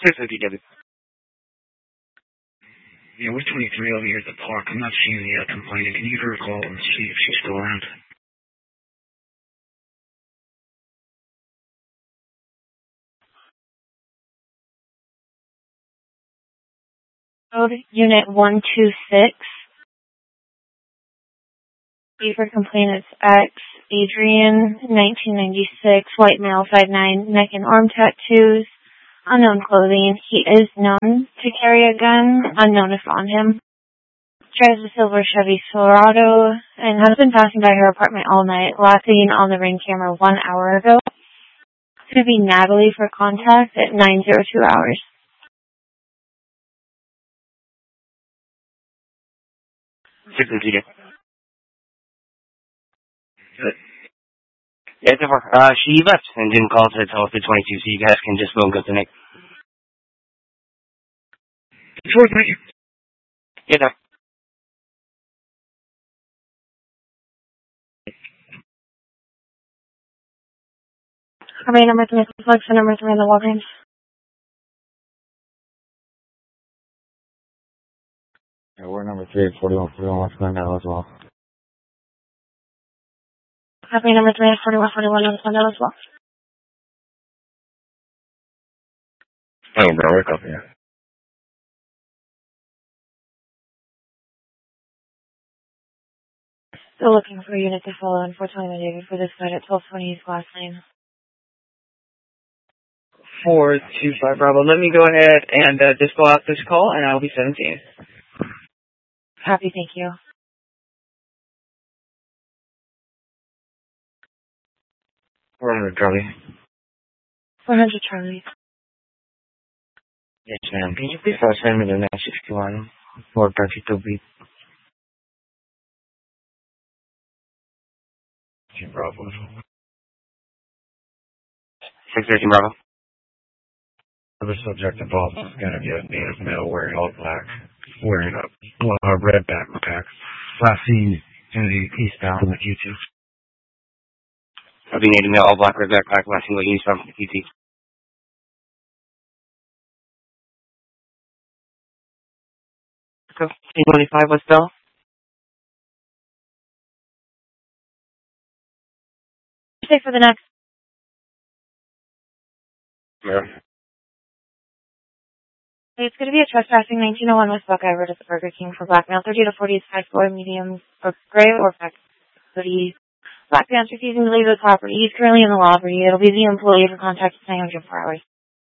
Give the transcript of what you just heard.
650, Yeah, we're 23 over here at the park. I'm not seeing the complainant. Can you give her a call and see if she's still around? Code Unit 126. For complainants X, Adrian, 1996, white male, 5'9", neck and arm tattoos, unknown clothing. He is known to carry a gun, unknown if on him. Drives a silver Chevy Silverado and has been passing by her apartment all night, last seen on the Ring camera 1 hour ago. It's going to be Natalie for contact at 902 hours. Good. Yeah, she left and didn't call to tell us the 22, so you guys can just go and go tonight. Sure, thank you. Yeah, no. How many number 3 flex and number 3 in the Walgreens? Yeah, we're number 3 at 4141 West Glendale as well. How many number 3 at 4141 West Glendale as well? Oh, bro, we're up here. Still looking for a unit to follow, unfortunately, the David for this side at 1220 East Glass Lane. 425 Bravo. Let me go ahead and just go out this call, and I'll be 17. Happy, thank you. 400, Charlie. 400 Charlie. Yes, ma'am. Can you please send me the 961 for 32 beat? Bravo. 613 Bravo. The subject involved is going to be a native male wearing all black, wearing a red backpack. Last seen in the eastbound on the QT. I'll be native male, all black, red backpack, last seen eastbound on the QT. So, 25 West Bell. Stay for the next. Yeah. It's going to be a trespassing 1901 West Buckeye Road at the Burger King for black male, 30 to 40 is 5'4", medium, or gray or black hoodie. Black pants refusing to leave the property. He's currently in the lobby. It'll be the employee for contact at 904 hours.